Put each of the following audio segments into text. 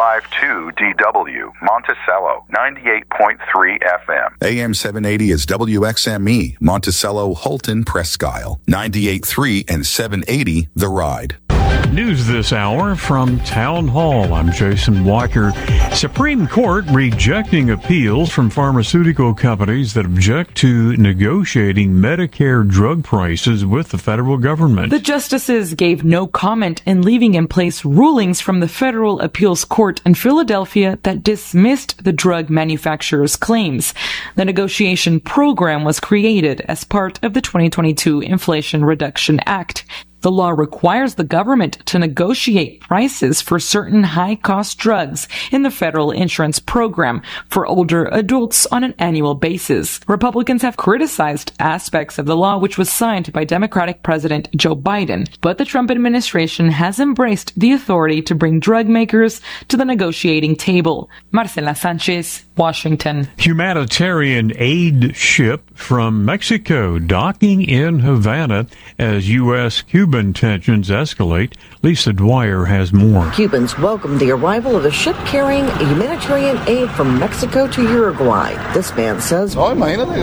KYOK152DW, Monticello, 98.3 FM. AM 780 is WXME, Monticello, Holton, Presque Isle, 98.3 and 780 The Ride. News this hour from Town Hall. I'm Jason Walker. Supreme Court rejecting appeals from pharmaceutical companies that object to negotiating Medicare drug prices with the federal government. The justices gave no comment in leaving in place rulings from the Federal Appeals Court in Philadelphia that dismissed the drug manufacturers' claims. The negotiation program was created as part of the 2022 Inflation Reduction Act. The law requires the government to negotiate prices for certain high-cost drugs in the federal insurance program for older adults on an annual basis. Republicans have criticized aspects of the law, which was signed by Democratic President Joe Biden, but the Trump administration has embraced the authority to bring drug makers to the negotiating table. Marcela Sanchez, Washington. Humanitarian aid ship from Mexico docking in Havana as U.S.-Cuban tensions escalate. Lisa Dwyer has more. Cubans welcomed the arrival of a ship carrying humanitarian aid from Mexico to Uruguay. This man says, with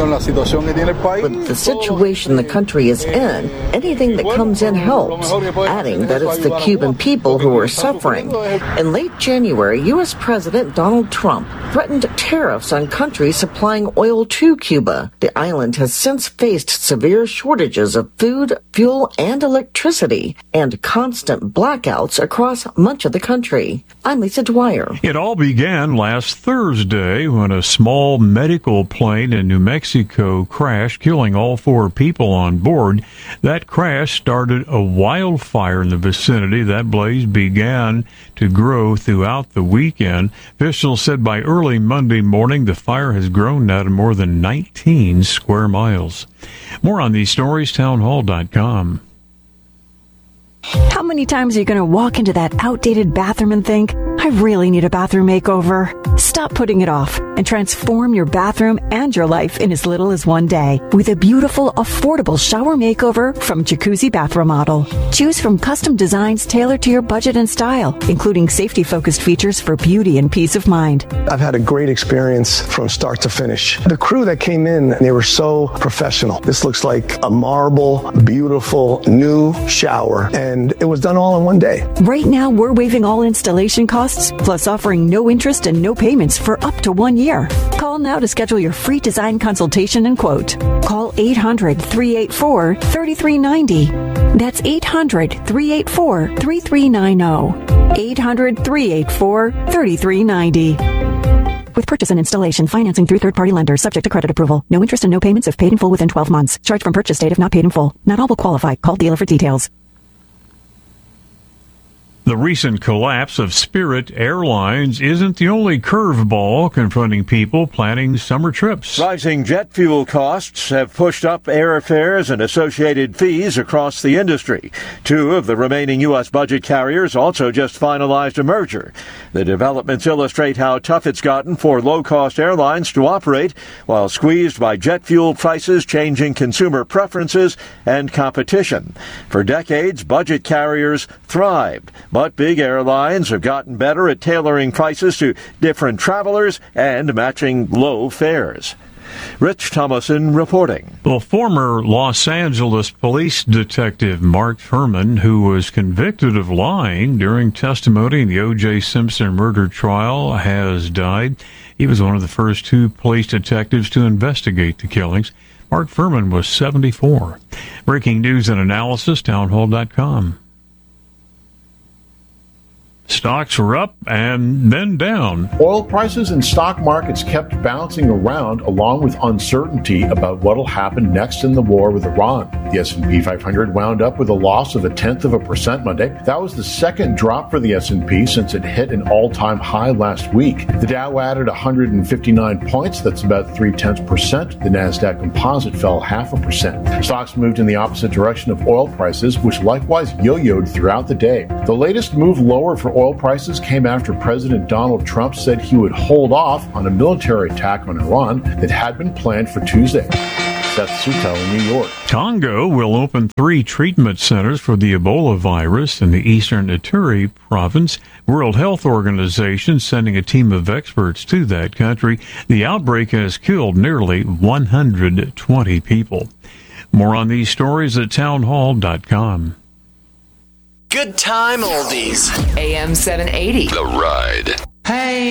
the situation the country is in, anything that comes in helps, adding that it's the Cuban people who are suffering. In late January, U.S. President Donald Trump threatened tariffs on countries supplying oil to Cuba. The island has since faced severe shortages of food, fuel, and electricity, and constant blackouts across much of the country. I'm Lisa Dwyer. It all began last Thursday when a small medical plane in New Mexico crashed, killing all 4 people on board. That crash started a wildfire in the vicinity. That blaze began to grow throughout the weekend. Officials said by early Monday morning, the fire has grown now to more than 19 square miles. More on these stories, townhall.com. How many times are you going to walk into that outdated bathroom and think, I really need a bathroom makeover? Stop putting it off and transform your bathroom and your life in as little as one day with a beautiful, affordable shower makeover from Jacuzzi Bath Remodel. Choose from custom designs tailored to your budget and style, including safety-focused features for beauty and peace of mind. I've had a great experience from start to finish. The crew that came in, they were so professional. This looks like a marble, beautiful, new shower, and it was done all in one day. Right now, we're waiving all installation costs, plus offering no interest and no payments for up to 1 year. Call now to schedule your free design consultation and quote. Call 800-384-3390. That's 800-384-3390. 800-384-3390. With purchase and installation, financing through third-party lenders, subject to credit approval. No interest and no payments if paid in full within 12 months. Charge from purchase date if not paid in full. Not all will qualify. Call dealer for details. The recent collapse of Spirit Airlines isn't the only curveball confronting people planning summer trips. Rising jet fuel costs have pushed up airfares and associated fees across the industry. 2 of the remaining U.S. budget carriers also just finalized a merger. The developments illustrate how tough it's gotten for low-cost airlines to operate while squeezed by jet fuel prices, changing consumer preferences, and competition. For decades, budget carriers thrived. But big airlines have gotten better at tailoring prices to different travelers and matching low fares. Rich Thomason reporting. Well, former Los Angeles police detective Mark Fuhrman, who was convicted of lying during testimony in the O.J. Simpson murder trial, has died. He was one of the first 2 police detectives to investigate the killings. Mark Fuhrman was 74. Breaking news and analysis, townhall.com. Stocks were up and then down. Oil prices and stock markets kept bouncing around along with uncertainty about what will happen next in the war with Iran. The S&P 500 wound up with a loss of 0.1% Monday. That was the second drop for the S&P since it hit an all-time high last week. The Dow added 159 points. That's about 0.3%. The Nasdaq Composite fell 0.5%. Stocks moved in the opposite direction of oil prices, which likewise yo-yoed throughout the day. The latest move lower for oil prices came after President Donald Trump said he would hold off on a military attack on Iran that had been planned for Tuesday. Seth Sutel in New York. Congo will open 3 treatment centers for the Ebola virus in the eastern Ituri province. World Health Organization sending a team of experts to that country. The outbreak has killed nearly 120 people. More on these stories at townhall.com. Good time oldies. AM 780. The Ride. Hey.